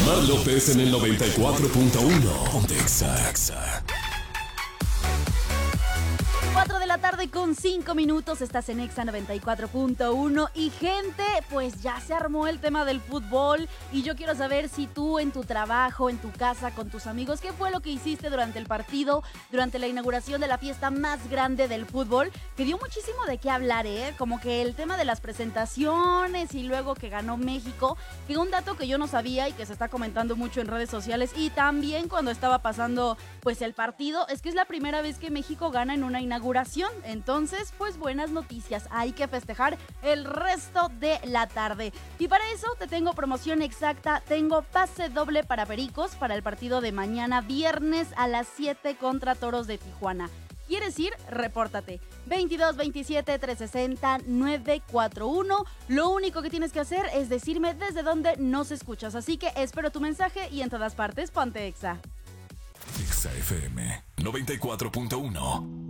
Mar López en el 94.1. Ponte Exa. 4 de la tarde con 5 minutos, estás en Exa 94.1 y gente, pues ya se armó el tema del fútbol y yo quiero saber si tú en tu trabajo, en tu casa, con tus amigos, ¿qué fue lo que hiciste durante el partido, durante la inauguración de la fiesta más grande del fútbol? Que dio muchísimo de qué hablar, como que el tema de las presentaciones y luego que ganó México, que un dato que yo no sabía y que se está comentando mucho en redes sociales y también cuando estaba pasando pues el partido, es que es la primera vez que México gana en una inauguración. Entonces, pues buenas noticias, hay que festejar el resto de la tarde. Y para eso te tengo promoción exacta, tengo pase doble para Pericos para el partido de mañana viernes a las 7 contra Toros de Tijuana. ¿Quieres ir? Repórtate. 22 27 360 941. Lo único que tienes que hacer es decirme desde dónde nos escuchas. Así que espero tu mensaje y en todas partes ponte Exa. Exa FM 94.1.